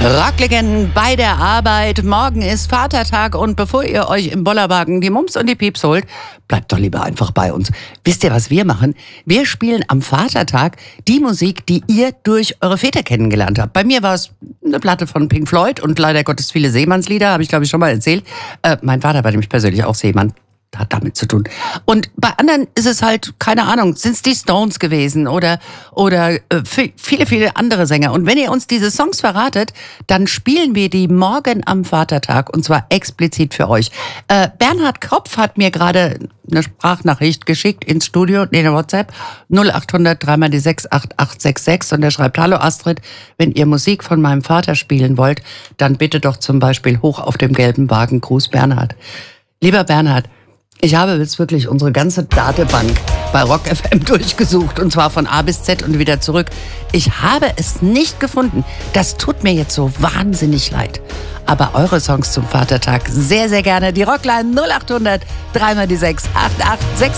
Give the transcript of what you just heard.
Rocklegenden bei der Arbeit. Morgen ist Vatertag und bevor ihr euch im Bollerwagen die Mums und die Pieps holt, bleibt doch lieber einfach bei uns. Wisst ihr, was wir machen? Wir spielen am Vatertag die Musik, die ihr durch eure Väter kennengelernt habt. Bei mir war es eine Platte von Pink Floyd und leider Gottes viele Seemannslieder, habe ich glaube ich schon mal erzählt. Mein Vater war nämlich persönlich auch Seemann. Hat damit zu tun. Und bei anderen ist es halt, keine Ahnung, sind es die Stones gewesen oder viele, viele andere Sänger. Und wenn ihr uns diese Songs verratet, dann spielen wir die morgen am Vatertag und zwar explizit für euch. Bernhard Kropf hat mir gerade eine Sprachnachricht geschickt ins Studio, in WhatsApp, 0800 3 mal die 6 8866 und er schreibt: Hallo Astrid, wenn ihr Musik von meinem Vater spielen wollt, dann bitte doch zum Beispiel Hoch auf dem gelben Wagen, Gruß Bernhard. Lieber Bernhard, ich habe jetzt wirklich unsere ganze Datenbank bei Rock FM durchgesucht und zwar von A bis Z und wieder zurück. Ich habe es nicht gefunden. Das tut mir jetzt so wahnsinnig leid. Aber eure Songs zum Vatertag sehr, sehr gerne. Die Rockline 0800 3 mal die 6 8866.